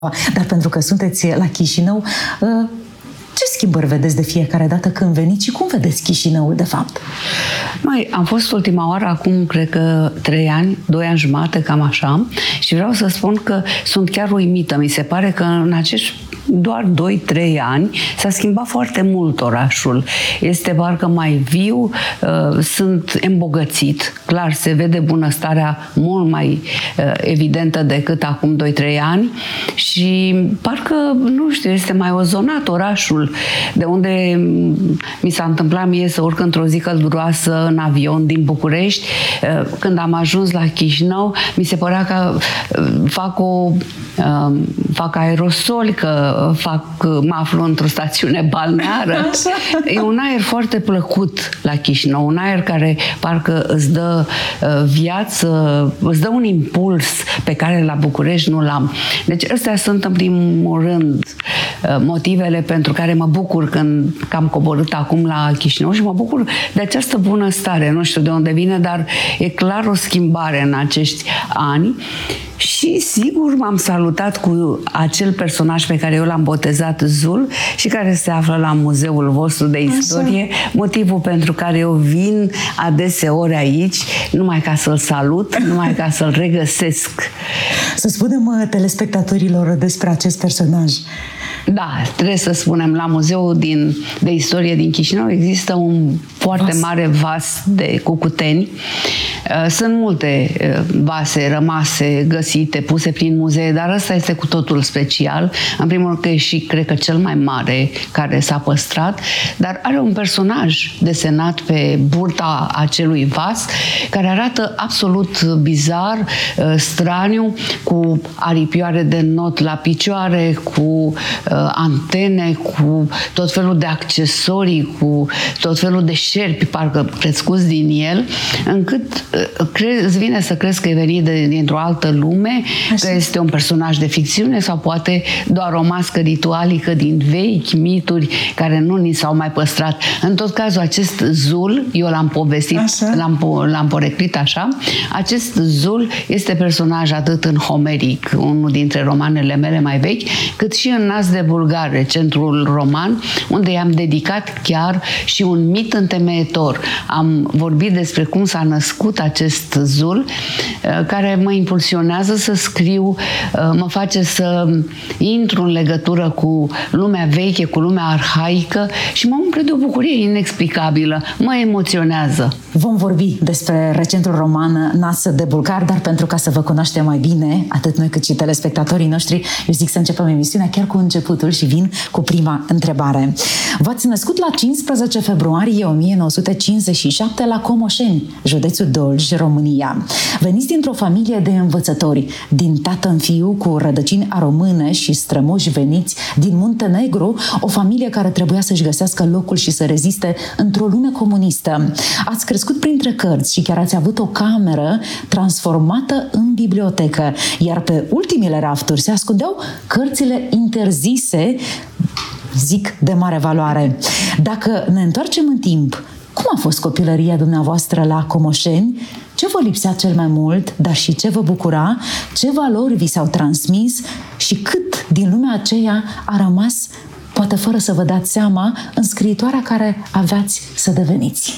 Dar pentru că sunteți la Chișinău, ce schimbări vedeți de fiecare dată când veniți și cum vedeți Chișinăul, de fapt? Noi am fost ultima oară acum, cred că 3 ani, 2 ani jumate, cam așa, și vreau să spun că sunt chiar uimită. Mi se pare că în acești doar 2-3 ani s-a schimbat foarte mult orașul. Este parcă mai viu, sunt îmbogățit. Clar, se vede bunăstarea mult mai evidentă decât acum 2-3 ani și parcă, nu știu, este mai ozonat orașul, de unde mi s-a întâmplat mie să urc într-o zi călduroasă în avion din București. Când am ajuns la Chișinău, mi se părea că fac aerosol, că mă aflu într-o stațiune balneară. E un aer foarte plăcut la Chișinău, un aer care parcă îți dă viață, îți dă un impuls pe care la București nu l-am. Deci astea sunt în primul rând motivele pentru care mă bucur când am coborât acum la Chișinău și mă bucur de această bunăstare. Nu știu de unde vine, dar e clar o schimbare în acești ani. Și sigur m-am salutat cu acel personaj pe care eu l-am botezat Zul și care se află la muzeul vostru de istorie, motivul pentru care eu vin adeseori aici, numai ca să-l salut, numai ca să-l regăsesc. Să spunem telespectatorilor despre acest personaj. Da, trebuie să spunem, la Muzeul de Istorie din Chișinău există un foarte mare vas de cucuteni. Sunt multe vase rămase, găsite, puse prin muzee, dar ăsta este cu totul special. În primul rând că e și, cred că, cel mai mare care s-a păstrat, dar are un personaj desenat pe burta acelui vas, care arată absolut bizar, straniu, cu aripioare de not la picioare, cu antene, cu tot felul de accesorii, cu tot felul de șerpi, parcă crescuți din el, încât îți vine să crezi că e venit dintr-o altă lume, că este un personaj de ficțiune sau poate doar o mască ritualică din vechi mituri care nu ni s-au mai păstrat. În tot cazul, acest Zul, eu l-am povestit, l-am poreclit așa, acest Zul este personaj atât în Homeric, unul dintre romanele mele mai vechi, cât și în Nas de Bulgare, centrul roman, unde i-am dedicat chiar și un mit întemeietor. Am vorbit despre cum s-a născut acest Zul, care mă impulsionează să scriu, mă face să intru în legătură cu lumea veche, cu lumea arhaică și mă umple de o bucurie inexplicabilă. Mă emoționează. Vom vorbi despre recentul roman Nas de Bulgar, dar pentru ca să vă cunoaștem mai bine, atât noi cât și telespectatorii noștri, eu zic să începem emisiunea chiar cu începutul și vin cu prima întrebare. V-ați născut la 15 februarie 1957 la Comoșeni, județul Dolj, România. Veniți dintr-o familie de învățători, din tată în fiu cu rădăcini române și strămoși veniți din Muntenegru, o familie care trebuia să-și găsească locul și să reziste într-o lume comunistă. Ați crescut printre cărți și chiar ați avut o cameră transformată în bibliotecă, iar pe ultimile rafturi se ascundeau cărțile interzise, zic, de mare valoare. Dacă ne întoarcem în timp, cum a fost copilăria dumneavoastră la Comoșeni? Ce vă lipsea cel mai mult, dar și ce vă bucura? Ce valori vi s-au transmis? Și cât din lumea aceea a rămas, poate fără să vă dați seama, în scriitoarea care aveați să deveniți?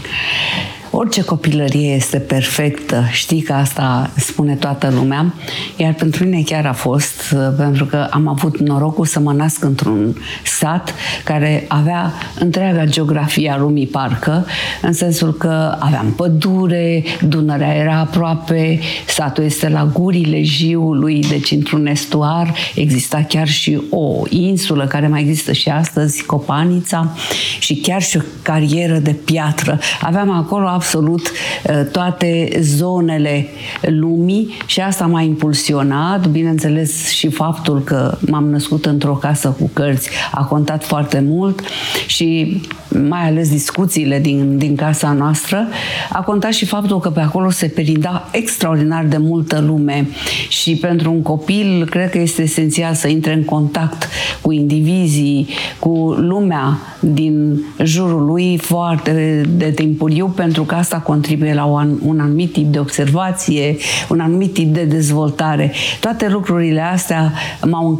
Orice copilărie este perfectă, știi că asta spune toată lumea, iar pentru mine chiar a fost, pentru că am avut norocul să mă nasc într-un sat care avea întreaga geografie a lumii parcă, în sensul că aveam pădure, Dunărea era aproape, satul este la gurile Jiului, deci într-un estuar, exista chiar și o insulă care mai există și astăzi, Copanița, și chiar și o carieră de piatră. Aveam acolo absolut toate zonele lumii și asta m-a impulsionat. Bineînțeles, și faptul că m-am născut într-o casă cu cărți a contat foarte mult și mai ales discuțiile din casa noastră. A contat și faptul că pe acolo se perinda extraordinar de multă lume și pentru un copil cred că este esențial să intre în contact cu indivizii, cu lumea din jurul lui foarte de timpuriu, pentru că asta contribuie la un anumit tip de observație, un anumit tip de dezvoltare. Toate lucrurile astea m-au